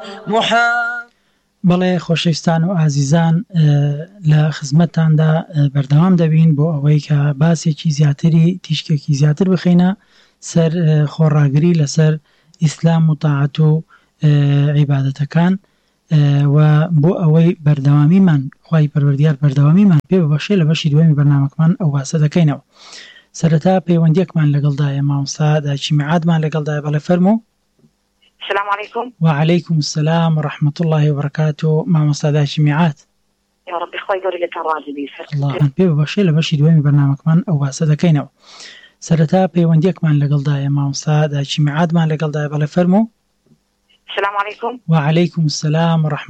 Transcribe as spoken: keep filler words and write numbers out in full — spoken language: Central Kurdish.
محمد. بەڵێ خۆشەویستان و ئازیزان، لە خزمەتتاندا بەردەوام دەبین بۆ ئەوەی کە باسێکی زیاتری تیشکێکی زیاتر بخەینە سەر خۆڕاگری لەسەر ئیسلام و تاعەت و عیبادەتەکان، و بۆ ئەوەی بەردەوامیمان خوای پەروەردگار بەردەوامیمان پێ ببەخشێ لە بەشی دووەمی بەرنامەکەمان ئەو باسە دەکەینەوە. سەرەتا پەیوەندیەکمان لەگەڵدایە، مامۆستا داچی میعادمان لەگەڵدایە. بەڵێ فەرموو. السلام عليكم. وعليكم السلام ورحمة الله وبركاته. مامۆستا داچی میعاد، يا ربي خوي قولي لك راضي بي الله پێ ببەخشێ لە بەشی دووەمی بەرنامەکەمان ئەو باسە دەکەینەوە. سەرەتا پەیوەندیەکمان لەگەڵدایە، مامۆستا داچی میعادمان لەگەڵدایە. بەڵێ فەرموو. السلام عليكم. وعليكم السلام ورحمة